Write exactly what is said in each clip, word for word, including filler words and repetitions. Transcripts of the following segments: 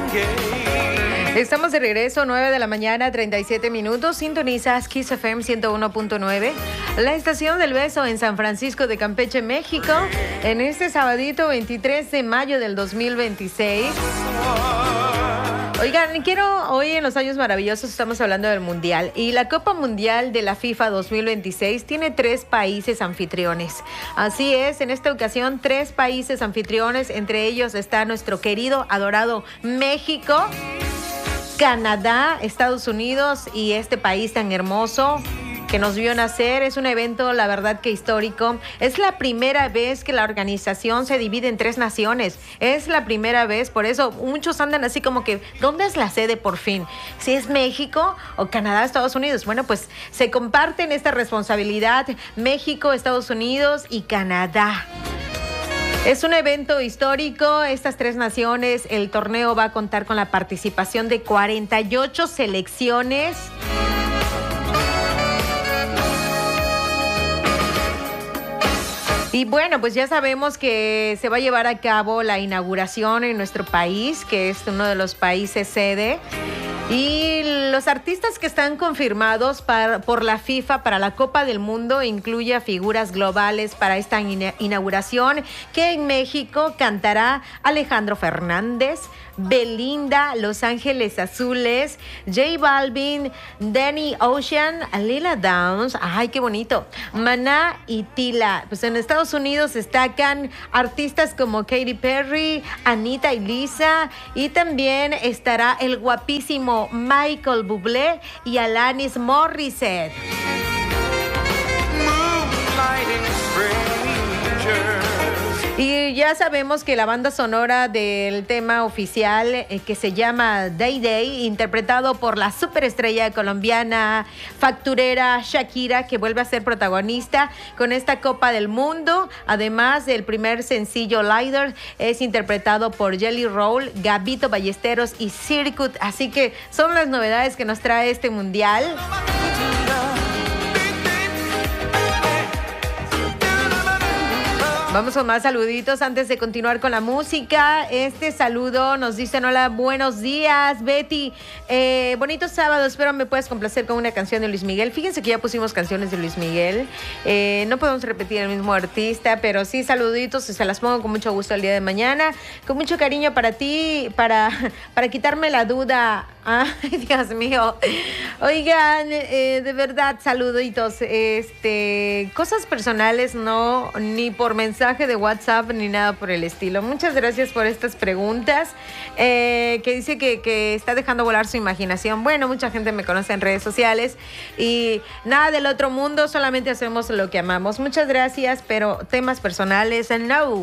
Estamos de regreso, nueve de la mañana, treinta y siete minutos. Sintonizas Kiss F M ciento uno punto nueve, la estación del beso en San Francisco de Campeche, México, en este sabadito veintitrés de mayo del dos mil veintiséis. Oigan, quiero, hoy en los años maravillosos estamos hablando del Mundial, y la Copa Mundial de la FIFA dos mil veintiséis tiene tres países anfitriones. Así es, en esta ocasión tres países anfitriones, entre ellos está nuestro querido, adorado México, Canadá, Estados Unidos y este país tan hermoso que nos vio nacer. Es un evento, la verdad, que histórico. Es la primera vez que la organización se divide en tres naciones. Es la primera vez, por eso muchos andan así como que, ¿dónde es la sede por fin? Si es México o Canadá, Estados Unidos. Bueno, pues se comparten esta responsabilidad, México, Estados Unidos y Canadá. Es un evento histórico, estas tres naciones. El torneo va a contar con la participación de cuarenta y ocho selecciones. Y bueno, pues ya sabemos que se va a llevar a cabo la inauguración en nuestro país, que es uno de los países sede. Y los artistas que están confirmados para, por la FIFA para la Copa del Mundo incluye a figuras globales para esta ina- inauguración, que en México cantará Alejandro Fernández, Belinda, Los Ángeles Azules, J Balvin, Danny Ocean, Lila Downs, ay, qué bonito, Maná y Tila. Pues en Estados Unidos destacan artistas como Katy Perry, Anita y Lisa, y también estará el guapísimo Michael Bublé y Alanis Morissette. Y ya sabemos que la banda sonora del tema oficial, eh, que se llama Day Day, interpretado por la superestrella colombiana facturera Shakira, que vuelve a ser protagonista con esta Copa del Mundo. Además, del primer sencillo Lighter es interpretado por Jelly Roll, Gabito Ballesteros y Circuit. Así que son las novedades que nos trae este mundial. Vamos con más saluditos antes de continuar con la música. Este saludo nos dicen: hola, buenos días, Betty. Eh, bonito sábado, espero me puedas complacer con una canción de Luis Miguel. Fíjense que ya pusimos canciones de Luis Miguel. Eh, no podemos repetir el mismo artista, pero sí saluditos y se las pongo con mucho gusto el día de mañana. Con mucho cariño para ti, para, para quitarme la duda. Ay, Dios mío. Oigan, eh, de verdad, saluditos. Este, cosas personales, no, ni por mensaje de WhatsApp ni nada por el estilo. Muchas gracias por estas preguntas, eh, que dice que, que está dejando volar su imaginación. Bueno, mucha gente me conoce en redes sociales y nada del otro mundo, solamente hacemos lo que amamos. Muchas gracias, pero temas personales, no.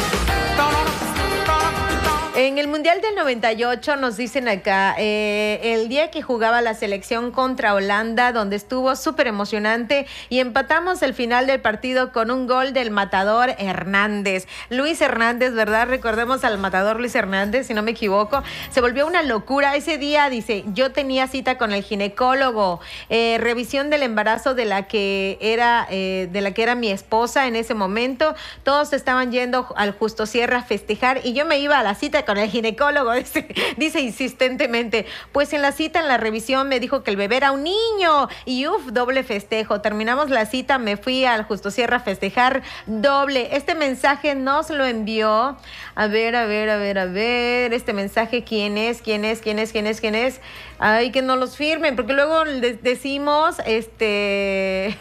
En el Mundial del noventa y ocho nos dicen acá, eh, el día que jugaba la selección contra Holanda, donde estuvo súper emocionante y empatamos el final del partido con un gol del matador Hernández. Luis Hernández, ¿verdad? Recordemos al matador Luis Hernández, si no me equivoco. Se volvió una locura. Ese día, dice, yo tenía cita con el ginecólogo, eh, revisión del embarazo de la que era, eh, de la que era mi esposa en ese momento. Todos estaban yendo al Justo Sierra a festejar y yo me iba a la cita con el ginecólogo, dice, dice insistentemente. Pues en la cita, en la revisión, me dijo que el bebé era un niño y uff, doble festejo. Terminamos la cita, me fui al Justo Sierra a festejar doble. Este mensaje nos lo envió, a ver, a ver, a ver, a ver, este mensaje, ¿quién es? ¿Quién es? ¿Quién es? ¿Quién es? ¿Quién es? Ay, que no los firmen, porque luego les decimos, este,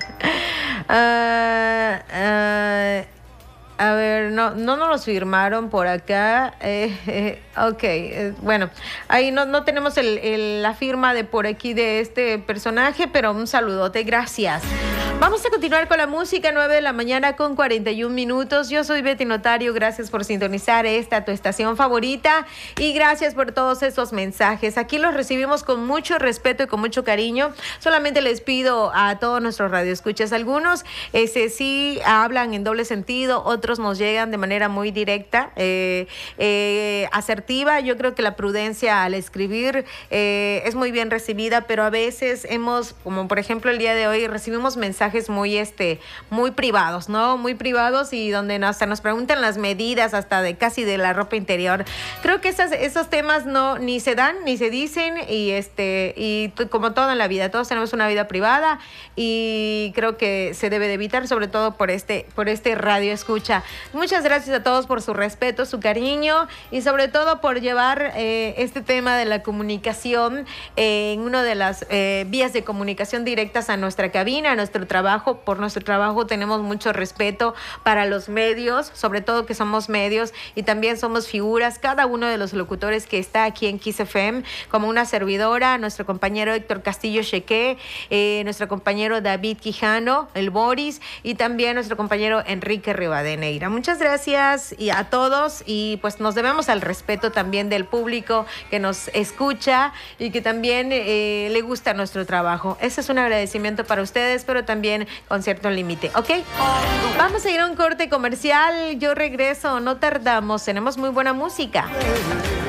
uh, uh, a ver, no, no nos los firmaron por acá. Eh, eh, ok, eh, bueno, ahí no, no tenemos el, el, la firma de por aquí de este personaje, pero un saludote, gracias. Vamos a continuar con la música, nueve de la mañana con cuarenta y un minutos. Yo soy Betty Notario, gracias por sintonizar esta tu estación favorita y gracias por todos esos mensajes. Aquí los recibimos con mucho respeto y con mucho cariño. Solamente les pido a todos nuestros radioescuchas, algunos ese, sí hablan en doble sentido, otros nos llegan de manera muy directa, eh, eh, asertiva. Yo creo que la prudencia al escribir eh, es muy bien recibida, pero a veces hemos, como por ejemplo el día de hoy, recibimos mensajes mensajes muy, este, muy privados, ¿no? Muy privados y donde hasta nos preguntan las medidas hasta de casi de la ropa interior. Creo que esas, esos temas no ni se dan ni se dicen y este y como todo en la vida, todos tenemos una vida privada y creo que se debe de evitar, sobre todo por este por este radio escucha. Muchas gracias a todos por su respeto, su cariño y sobre todo por llevar eh, este tema de la comunicación eh, en una de las eh, vías de comunicación directas a nuestra cabina, a nuestro trabajo. Por nuestro trabajo tenemos mucho respeto para los medios, sobre todo que somos medios y también somos figuras, cada uno de los locutores que está aquí en Kiss F M, como una servidora, nuestro compañero Héctor Castillo Cheque, eh, nuestro compañero David Quijano, el Boris, y también nuestro compañero Enrique Rivadeneira. Muchas gracias y a todos y pues nos debemos al respeto también del público que nos escucha y que también eh, le gusta nuestro trabajo. Ese es un agradecimiento para ustedes, pero también con cierto límite, ¿ok? Vamos a ir a un corte comercial, yo regreso, no tardamos, tenemos muy buena música.